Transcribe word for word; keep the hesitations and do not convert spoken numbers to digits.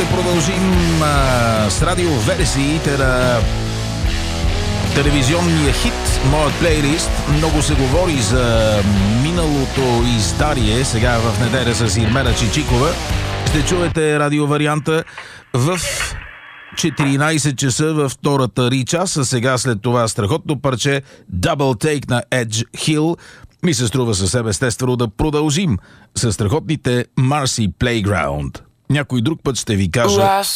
ще продължим а, с радиоверсиите на телевизионния хит "Моят плейлист". Много се говори за миналото издарие. Сега в неделя с Ирмена Чичикова ще чуете радиоварианта в четиринайсет часа във втората ри-час, а сега след това страхотно парче Double Take на Edge Hill. Ми се струва със себе естествено да продължим с страхотните Marcy Playground. Някой друг път ще ви кажа